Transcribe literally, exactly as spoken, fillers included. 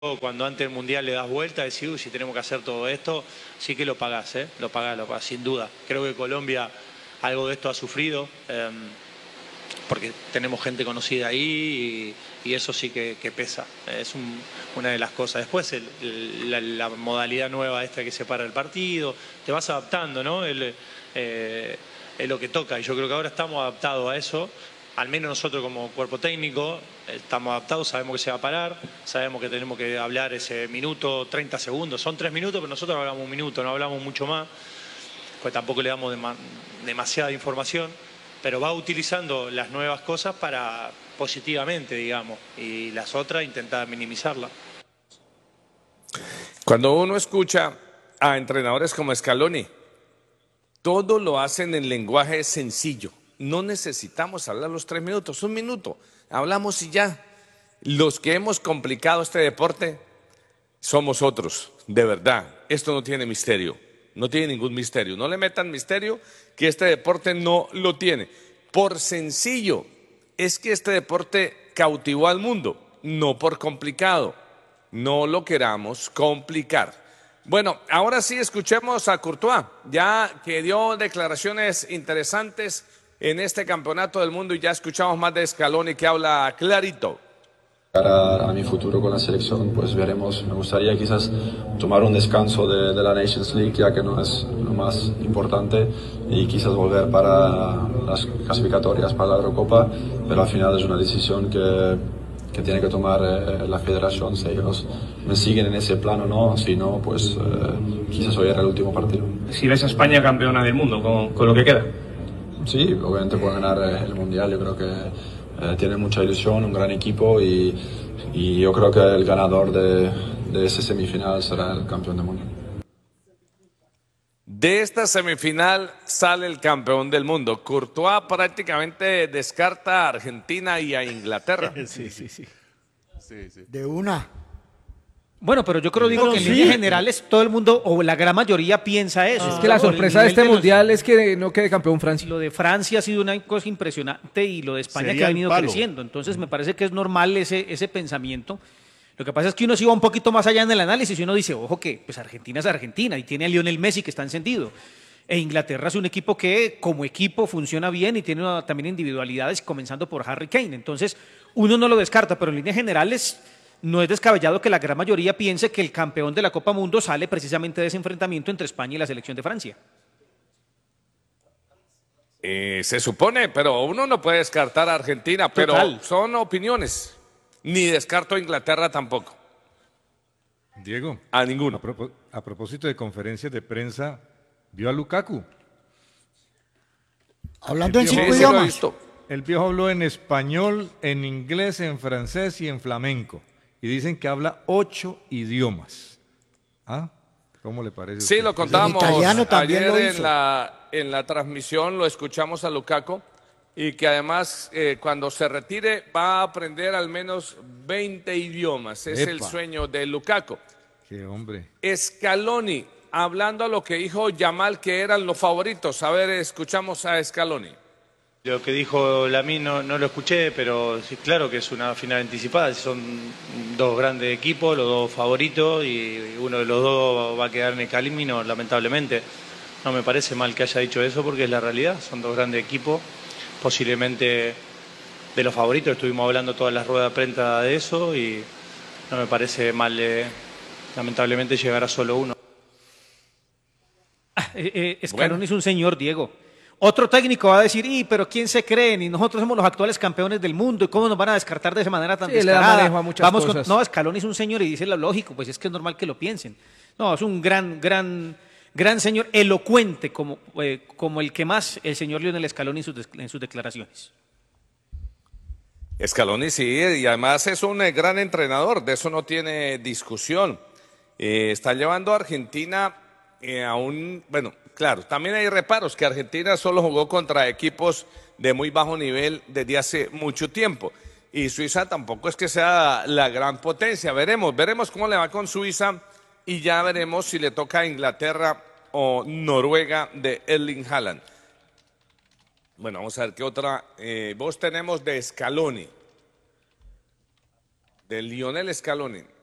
Cuando antes del Mundial le das vuelta, decís, uy, si tenemos que hacer todo esto, sí que lo pagás, ¿eh? Lo pagás, lo pagás, sin duda. Creo que Colombia algo de esto ha sufrido, eh, porque tenemos gente conocida ahí y, y eso sí que, que pesa. Es un, una de las cosas. Después el, el, la, la modalidad nueva esta que separa el partido, te vas adaptando, ¿no? El, eh, es lo que toca y yo creo que ahora estamos adaptados a eso. Al menos nosotros como cuerpo técnico estamos adaptados, sabemos que se va a parar, sabemos que tenemos que hablar ese minuto, treinta segundos, son tres minutos, pero nosotros hablamos un minuto, no hablamos mucho más, pues tampoco le damos dema demasiada información, pero va utilizando las nuevas cosas para positivamente, digamos, y las otras intentar minimizarlas. Cuando uno escucha a entrenadores como Scaloni, todo lo hacen en lenguaje sencillo. No necesitamos hablar los tres minutos, un minuto, hablamos y ya. Los que hemos complicado este deporte somos otros, de verdad. Esto no tiene misterio, no tiene ningún misterio. No le metan misterio que este deporte no lo tiene. Por sencillo, es que este deporte cautivó al mundo, no por complicado. No lo queramos complicar. Bueno, ahora sí escuchemos a Courtois, ya que dio declaraciones interesantes en este campeonato del mundo y ya escuchamos más de Scaloni que habla clarito. Cara a mi futuro con la selección, pues veremos. Me gustaría quizás tomar un descanso de, de la Nations League, ya que no es lo más importante, y quizás volver para las clasificatorias para la Eurocopa, pero al final es una decisión que, que tiene que tomar eh, la federación, si ellos me siguen en ese plano o no, si no, pues eh, quizás hoy era el último partido. Si ves a España campeona del mundo con, con lo que queda. Sí, obviamente por ganar el Mundial, yo creo que eh, tiene mucha ilusión, un gran equipo y, y yo creo que el ganador de, de ese semifinal será el campeón del mundo. De esta semifinal sale el campeón del mundo. Courtois prácticamente descarta a Argentina y a Inglaterra. Sí, sí, sí. Sí, sí. De una. Bueno, pero yo creo digo Pero que en sí. líneas generales todo el mundo o la gran mayoría piensa eso. Es que la Por el sorpresa de nivel este los- mundial es que no quede campeón Francia. Lo de Francia ha sido una cosa impresionante y lo de España Sería que ha el venido palo. creciendo. Entonces me parece que es normal ese, ese pensamiento. Lo que pasa es que uno sí va un poquito más allá en el análisis y uno dice, ojo que pues Argentina es Argentina y tiene a Lionel Messi que está encendido. E Inglaterra es un equipo que como equipo funciona bien y tiene una- también individualidades, comenzando por Harry Kane. Entonces uno no lo descarta, pero en líneas generales no es descabellado que la gran mayoría piense que el campeón de la Copa Mundo sale precisamente de ese enfrentamiento entre España y la selección de Francia. Eh, se supone, pero uno no puede descartar a Argentina, pero Total. son opiniones. Ni descarto a Inglaterra tampoco, Diego, a a, ninguno. propo- a propósito de conferencias de prensa, ¿vio a Lukaku? Hablando en Sí, cinco Sí, sí lo he idiomas. visto. El viejo habló en español, en inglés, en francés y en flamenco. Y dicen que habla ocho idiomas. ¿Ah? ¿Cómo le parece? a Sí, usted? lo contábamos italiano también ayer lo en hizo. la, en la transmisión, lo escuchamos a Lukaku, y que además eh, cuando se retire va a aprender al menos veinte idiomas. Es el Epa. sueño de Lukaku. Qué hombre. Scaloni, hablando a lo que dijo Yamal, que eran los favoritos. A ver, escuchamos a Scaloni. Lo que dijo Lamine no, no lo escuché, pero sí, claro que es una final anticipada. Son dos grandes equipos, los dos favoritos, y uno de los dos va a quedar en el camino, lamentablemente. No me parece mal que haya dicho eso porque es la realidad. Son dos grandes equipos, posiblemente de los favoritos. Estuvimos hablando todas las ruedas de prensa de eso y no me parece mal, eh, lamentablemente, llegar a solo uno. Eh, eh, Scaloni Bueno. es un señor, Diego. Otro técnico va a decir, y pero ¿quién se creen? Y nosotros somos los actuales campeones del mundo, ¿y cómo nos van a descartar de esa manera tan Sí, le da descarada? manejo a muchas Vamos con- cosas. No, Scaloni es un señor y dice lo lógico, pues es que es normal que lo piensen. No, es un gran, gran, gran señor, elocuente, como, eh, como el que más el señor Lionel Scaloni en sus, des- en sus declaraciones. Scaloni sí, y además es un eh, gran entrenador, de eso no tiene discusión. Eh, está llevando a Argentina eh, a un, bueno, claro, también hay reparos, que Argentina solo jugó contra equipos de muy bajo nivel desde hace mucho tiempo. Y Suiza tampoco es que sea la gran potencia. Veremos, veremos cómo le va con Suiza y ya veremos si le toca a Inglaterra o Noruega de Erling Haaland. Bueno, vamos a ver qué otra eh, voz tenemos de Scaloni, de Lionel Scaloni.